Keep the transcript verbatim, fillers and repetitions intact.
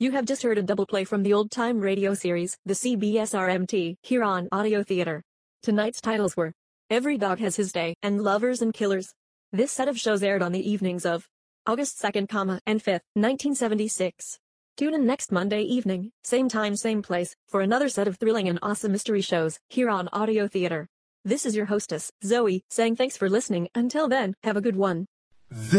You have just heard a double play from the old-time radio series, the C B S R M T, here on Audio Theater. Tonight's titles were Every Dog Has His Day and Lovers and Killers. This set of shows aired on the evenings of August second, and fifth, nineteen seventy-six. Tune in next Monday evening, same time, same place, for another set of thrilling and awesome mystery shows, here on Audio Theater. This is your hostess, Zoe, saying thanks for listening. Until then, have a good one.